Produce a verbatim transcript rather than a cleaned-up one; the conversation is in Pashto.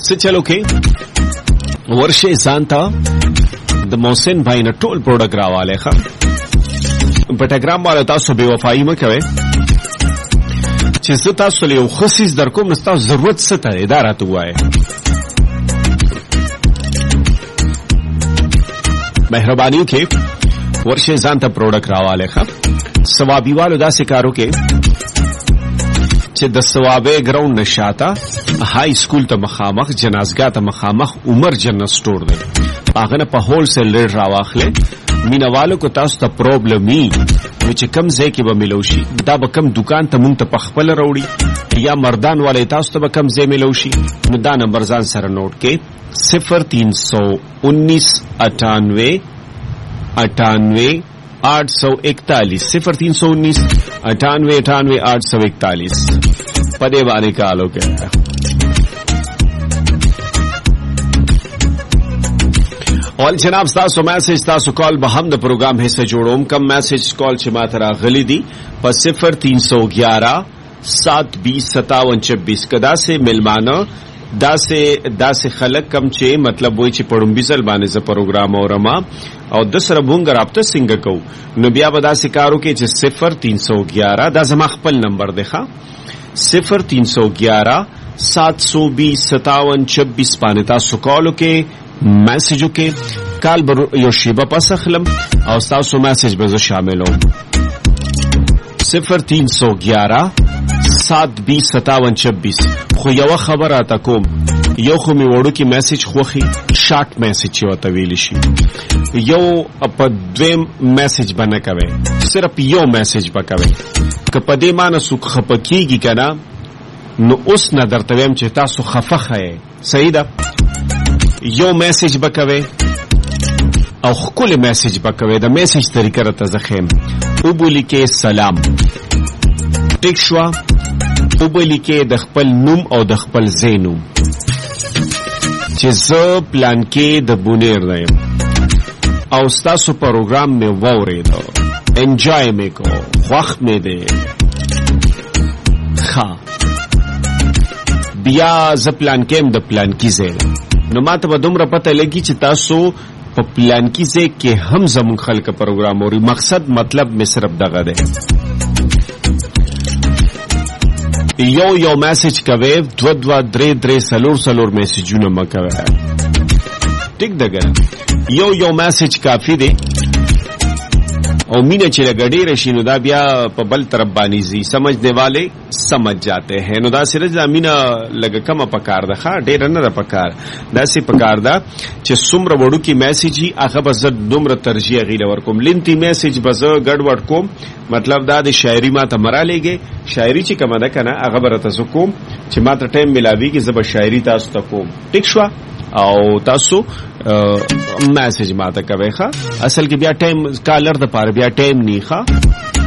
څه چلو کې ورشه ځان ته د محسن بھائی نه ټول پروډکټ راواله ښه په ټیلیګرام باندې تاسو بے وفایي مه کوئ چې زه تاسو له یو خصیص در کوم نو تاسو ضرورت څه ته دا راته ووایئ مهرباني وکړئ ورشه ځان ته پروډکټ راواله ښه ثوابي والو داسې کارو کې چې د ثوابه ګراوند نشاته های سکول ته مخامخ جنازګاه ته مخامخ عمر جنرال سٹور دی هغه نه په هول سیل ریټ راواخلې مینوالو کو تاسو ته پرابلمي چې کم ځای کې به ملو شي دا به کم دکان ته مونږ ته په خپل راوړي یا مردان والے تاسو ته به کم ځای ملو شي نو دا نمبر ځان سره نوٹ کې صفر تین سو انیس اٹھانوے اٹھانوے آٹھ سو اکتالیس صفر تین سو انیس اٹھانوے اٹھانوے آٹھ سو اکتالیس پدے بانے کالو کیا اور جناب تاسو میسج تاسو کال به هم د پروګرام حصہ جوړوم کم میسج کال چې ما ترا غلی دي په صفر تین سو گیارہ سات بیس ستاون چبیس کدا سے ملمانه دا سے دا سے خلق کم چې مطلب وای چې پړم بیزل باندې ز پروګرام اورما او د سره مونږ رابطه څنګه کو نو بیا به دا سکارو کې چې صفر تین سو گیارہ دا زما خپل نمبر دی ښا صفر تین سو گیارہ سات سو بیس ستاون چبیس باندې تاسو کالو کې میسجو کې کال بر یو شیبه پس اخلم او تاسو میسج به شاملوم صفر تین سو گیارہ سات بیس ستاون چبیس خو یو خبره تا کوم یو خو می وړو کې میسج خوخي شارټ میسج یو ته ویل شي یو په دویم میسج باندې کوي صرف یو میسج وکوي که په دې معنی سو خپکیږي کنه نو اوس نه درته ویم چې تاسو خفخه صحیح ده یو میسج وکوي او خپل میسج وکوي د میسج طریقه راته زخم او بولی کې سلام ټیک شو او بولی کې د خپل نوم او د خپل زینوم چې زه پلان کې د بونیر رایم او ستاسو پروګرام می ووریدو انجوای می کو خوښ می دی ښه بیا زه پلان کې د پلان کې ځای نو ماته به دومره پته لګي چې تاسو په پلان کې ځای کې هم زمون خلک پروګرام اوري مقصد مطلب می صرف دغه دی یو یو میسج کوي دو دو درې درې سلور سلور میسجونه مکوي ټیک دغه یو یو میسج کافی دی او مینه چې لګړې رشي نو دا بیا په بل طرف باندې زی سمجھنے والے سمجھ جاتے ہیں نو دا سره زمينه لګ کم پکار ده ښا ډېر نه ده پکار دا سي پکار ده چې څومره وړو کې میسج هغه به زد دومره ترجیح غیله ورکوم لینتی میسج به زه ګډ وډ کوم مطلب دا د شاعري ما ته مرا لګي شاعري چې کومه ده کنه هغه برته زه کوم چې ما ته ټایم ملاوي کې زب شاعري تاسو ته کوم ټیک شو او تاسو میسج ما ته کوي ښا اصل کې بیا ټایم کالر د پاره بیا ټایم نه ښا